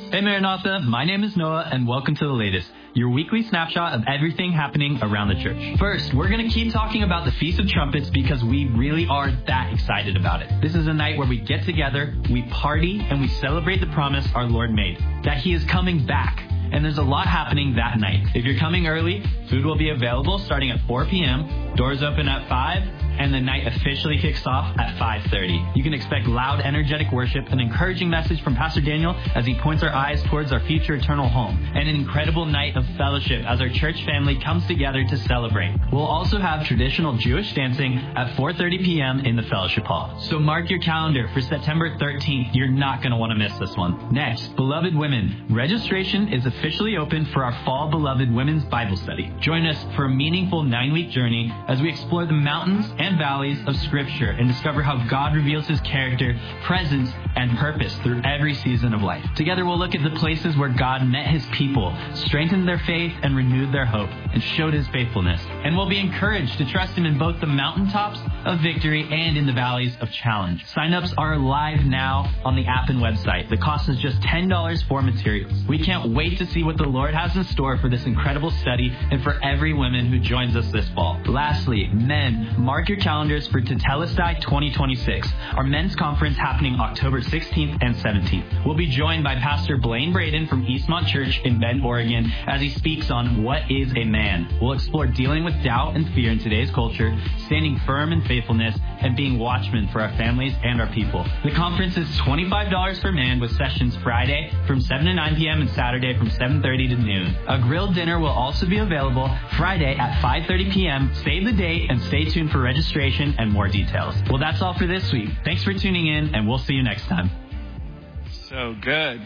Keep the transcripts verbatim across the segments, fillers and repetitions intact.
Hey Maranatha, my name is Noah and welcome to The Latest, your weekly snapshot of everything happening around the church. First, we're going to keep talking about the Feast of Trumpets because we really are that excited about it. This is a night where we get together, we party, and we celebrate the promise our Lord made, that He is coming back. And there's a lot happening that night. If you're coming early, food will be available starting at four p.m., doors open at five, and the night officially kicks off at five thirty. You can expect loud, energetic worship, an encouraging message from Pastor Daniel as he points our eyes towards our future eternal home, and an incredible night of fellowship as our church family comes together to celebrate. We'll also have traditional Jewish dancing at four thirty p.m. in the fellowship hall. So mark your calendar for September thirteenth. You're not going to want to miss this one. Next, beloved women, registration is officially open for our Fall Beloved Women's Bible Study. Join us for a meaningful nine-week journey as we explore the mountains and valleys of Scripture and discover how God reveals His character, presence, and purpose through every season of life. Together we'll look at the places where God met His people, strengthened their faith, and renewed their hope, and showed His faithfulness. And we'll be encouraged to trust Him in both the mountaintops of victory and in the valleys of challenge. Sign-ups are live now on the app and website. The cost is just ten dollars for materials. We can't wait to see what the Lord has in store for this incredible study and for every woman who joins us this fall. Lastly, men, mark your calendars for Tetelestai twenty twenty-six, our men's conference happening October sixteenth and seventeenth. We'll be joined by Pastor Blaine Braden from Eastmont Church in Bend, Oregon, as he speaks on what is a man. We'll explore dealing with doubt and fear in today's culture, standing firm in faithfulness, and being watchmen for our families and our people. The conference is twenty-five dollars for man with sessions Friday from seven to nine p.m. and Saturday from seven thirty to noon. A grilled dinner will also be available Friday at five thirty p.m. Save the date and stay tuned for registration and more details. Well, that's all for this week. Thanks for tuning in, and we'll see you next time. So good.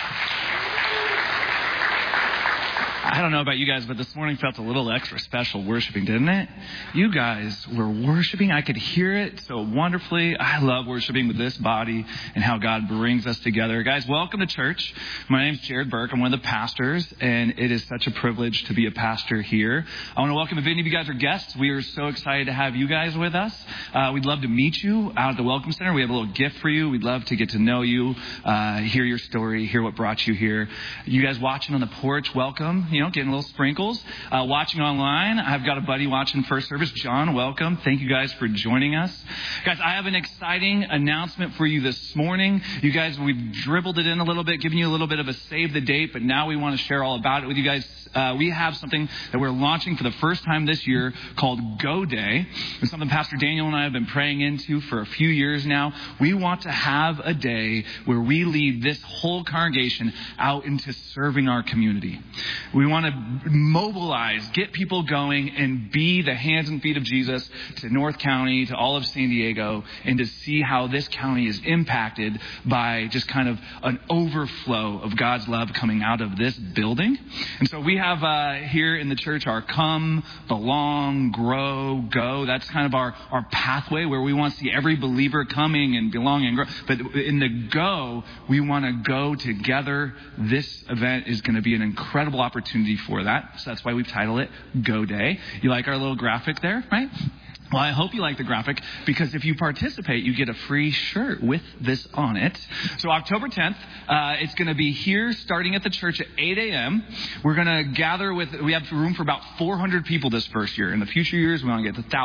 I don't know about you guys, but this morning felt a little extra special worshiping, didn't it? You guys were worshiping. I could hear it so wonderfully. I love worshiping with this body and how God brings us together. Guys, welcome to church. My name's Jared Burke. I'm one of the pastors, and it is such a privilege to be a pastor here. I want to welcome, if any of you guys are guests, we are so excited to have you guys with us. Uh, we'd love to meet you out at the Welcome Center. We have a little gift for you. We'd love to get to know you, uh, hear your story, hear what brought you here. You guys watching on the porch, welcome. You know, getting little sprinkles. Uh, watching online, I've got a buddy watching first service. John, welcome. Thank you guys for joining us. Guys, I have an exciting announcement for you this morning. You guys, we've dribbled it in a little bit, giving you a little bit of a save the date, but now we want to share all about it with you guys. Uh, we have something that we're launching for the first time this year called Go Day. It's something Pastor Daniel and I have been praying into for a few years now. We want to have a day where we lead this whole congregation out into serving our community. We want to mobilize, get people going, and be the hands and feet of Jesus to North County, to all of San Diego, and to see how this county is impacted by just kind of an overflow of God's love coming out of this building. And so we have uh, here in the church our come, belong, grow, go. That's kind of our, our pathway where we want to see every believer coming and belonging and grow. But in the go, we want to go together. This event is going to be an incredible opportunity for that. So that's why we've titled it Go Day. You like our little graphic there, right? Well, I hope you like the graphic, because if you participate, you get a free shirt with this on it. So October tenth, uh, it's going to be here starting at the church at eight a.m. We're going to gather with, we have room for about four hundred people this first year. In the future years, we want to get to thousands.